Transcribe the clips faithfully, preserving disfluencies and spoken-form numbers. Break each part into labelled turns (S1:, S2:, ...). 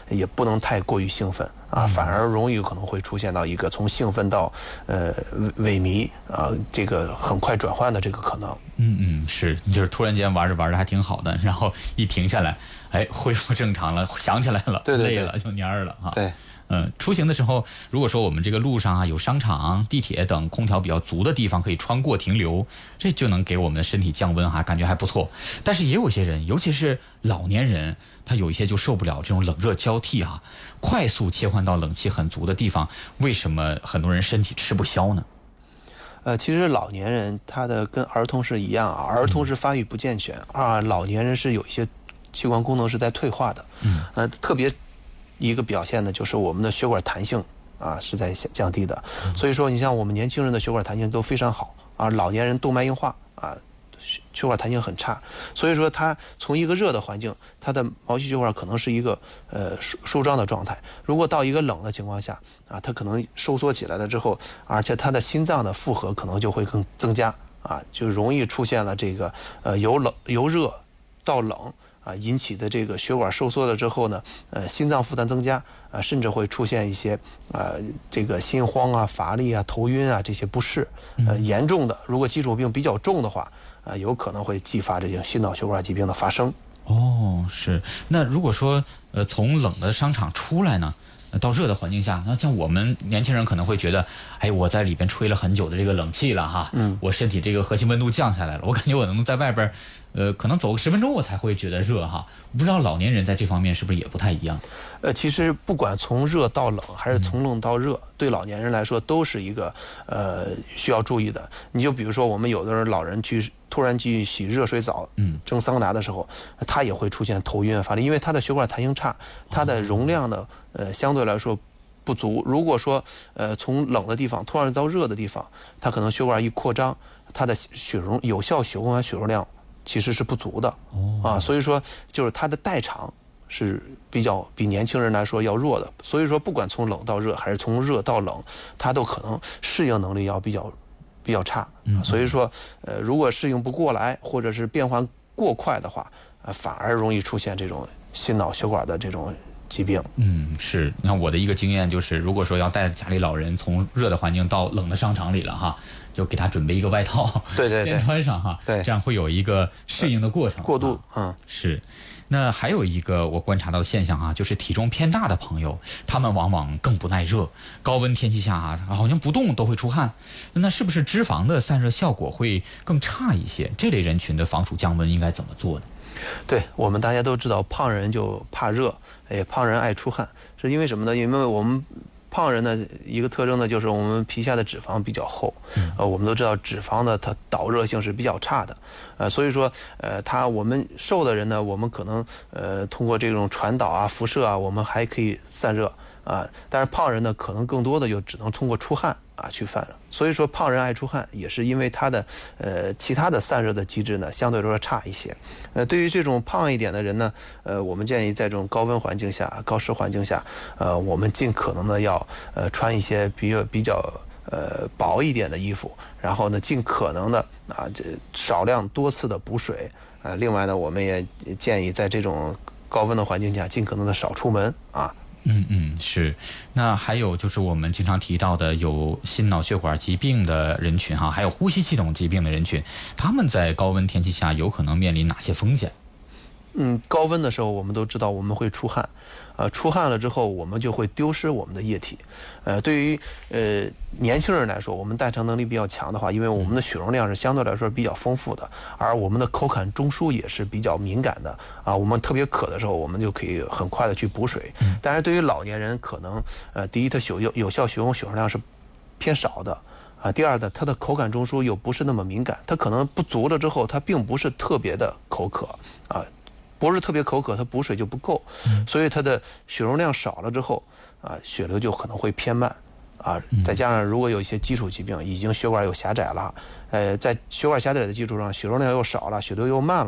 S1: 也不能太过于兴奋啊，反而容易可能会出现到一个从兴奋到呃萎靡啊，这个很快转换的这个可能。
S2: 嗯嗯，是，就是突然间玩着玩着还挺好的，然后一停下来，哎，恢复正常了，想起来了，
S1: 对对对，
S2: 累了就蔫儿了哈。
S1: 对。
S2: 嗯，出行的时候，如果说我们这个路上啊有商场、地铁等空调比较足的地方可以穿过停留，这就能给我们的身体降温哈，感觉还不错。但是也有些人，尤其是老年人，他有一些就受不了这种冷热交替啊，快速切换到冷气很足的地方，为什么很多人身体吃不消呢？
S1: 呃，其实老年人他的跟儿童是一样啊，儿童是发育不健全、嗯、啊，老年人是有一些器官功能是在退化的。嗯，呃，特别一个表现呢，就是我们的血管弹性啊是在降低的。所以说，你像我们年轻人的血管弹性都非常好啊，老年人动脉硬化啊，血管弹性很差。所以说，它从一个热的环境，它的毛细血管可能是一个呃舒舒张的状态。如果到一个冷的情况下啊，它可能收缩起来了之后，而且它的心脏的负荷可能就会更增加啊，就容易出现了这个呃由冷由热到冷。啊，引起的这个血管收缩了之后呢，呃，心脏负担增加，啊，甚至会出现一些啊、呃，这个心慌啊、乏力啊、头晕啊这些不适。呃，严重的，如果基础病比较重的话，啊、呃，有可能会继发这些心脑血管疾病的发生。
S2: 哦，是。那如果说呃从冷的商场出来呢，到热的环境下，那像我们年轻人可能会觉得，哎，我在里边吹了很久的这个冷气了哈，嗯，我身体这个核心温度降下来了，我感觉我能在外边。呃，可能走个十分钟我才会觉得热哈，不知道老年人在这方面是不是也不太一样？
S1: 呃，其实不管从热到冷，还是从冷到热，嗯、对老年人来说都是一个呃需要注意的。你就比如说，我们有的人老人去突然去洗热水澡，嗯，蒸桑拿的时候，他也会出现头晕乏力，因为他的血管弹性差，他的容量呢，呃，相对来说不足。如果说呃从冷的地方突然到热的地方，他可能血管一扩张，他的血容有效血供和血容量其实是不足的啊，所以说就是它的代偿是比较比年轻人来说要弱的，所以说不管从冷到热还是从热到冷，它都可能适应能力要比较比较差，所以说呃如果适应不过来或者是变换过快的话，呃反而容易出现这种心脑血管的这种疾病。
S2: 嗯，是。那我的一个经验就是，如果说要带家里老人从热的环境到冷的商场里了哈，就给他准备一个外套，
S1: 对对对，
S2: 先穿上哈，
S1: 对，
S2: 这样会有一个适应的过程。
S1: 过渡，嗯，
S2: 是。那还有一个我观察到的现象啊，就是体重偏大的朋友，他们往往更不耐热，高温天气下啊，好像不动都会出汗。那是不是脂肪的散热效果会更差一些？这类人群的防暑降温应该怎么做呢？
S1: 对，我们大家都知道，胖人就怕热，哎，胖人爱出汗，是因为什么呢？因为我们胖人呢一个特征呢，就是我们皮下的脂肪比较厚，呃，我们都知道脂肪呢它导热性是比较差的，呃，所以说呃，它我们瘦的人呢，我们可能呃通过这种传导啊、辐射啊，我们还可以散热啊，但是胖人呢，可能更多的就只能通过出汗啊去散热。所以说胖人爱出汗，也是因为他的呃其他的散热的机制呢相对来说差一些。呃，对于这种胖一点的人呢，呃，我们建议在这种高温环境下、高湿环境下，呃，我们尽可能的要呃穿一些比较比较呃薄一点的衣服，然后呢，尽可能的啊这少量多次的补水。呃，另外呢，我们也建议在这种高温的环境下，尽可能的少出门啊。
S2: 嗯嗯，是。那还有就是我们经常提到的有心脑血管疾病的人群哈，还有呼吸系统疾病的人群，他们在高温天气下有可能面临哪些风险？
S1: 嗯，高温的时候我们都知道我们会出汗，呃，出汗了之后我们就会丢失我们的液体。呃，对于呃年轻人来说，我们代偿能力比较强的话，因为我们的血容量是相对来说比较丰富的，而我们的口感中枢也是比较敏感的啊。我们特别渴的时候，我们就可以很快的去补水。但是对于老年人，可能呃，第一，它血有有效血供血容量是偏少的。啊，第二呢，它的口感中枢又不是那么敏感，它可能不足了之后，它并不是特别的口渴啊。不是特别口渴，它补水就不够，所以它的血容量少了之后，啊，血流就可能会偏慢，啊，再加上如果有一些基础疾病，已经血管有狭窄了，呃，在血管狭窄的基础上，血容量又少了，血流又慢了，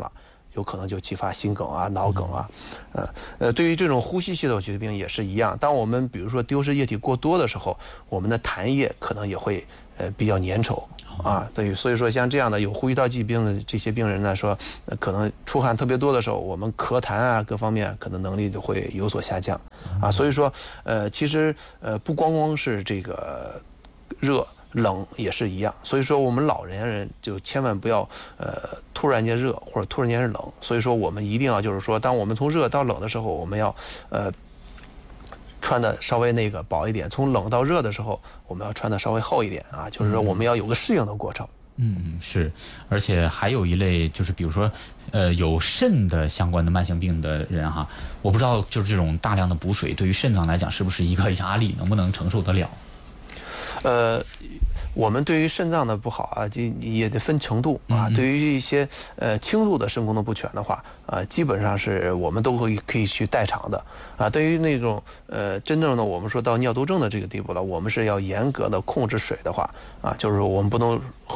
S1: 有可能就激发心梗啊、脑梗啊，呃呃，对于这种呼吸系统疾病也是一样。当我们比如说丢失液体过多的时候，我们的痰液可能也会呃比较粘稠啊。对，所以说像这样的有呼吸道疾病的这些病人来说，呃、可能出汗特别多的时候，我们咳痰啊各方面可能能力就会有所下降啊。所以说，呃，其实呃不光光是这个热。冷也是一样，所以说我们老年人就千万不要呃突然间热或者突然间是冷，所以说我们一定要就是说，当我们从热到冷的时候，我们要呃穿的稍微那个薄一点；从冷到热的时候，我们要穿的稍微厚一点啊，就是说我们要有个适应的过程。
S2: 嗯，是，而且还有一类就是比如说，呃，有肾的相关的慢性病的人哈，我不知道就是这种大量的补水对于肾脏来讲是不是一个压力，能不能承受得了？
S1: 呃，我们对于肾脏的不好啊，这也得分程度啊。对于一些呃轻度的肾功能不全的话，啊，基本上是我们都会可以去代偿的啊。对于那种呃真正的我们说到尿毒症的这个地步了，我们是要严格的控制水的话啊，就是我们不能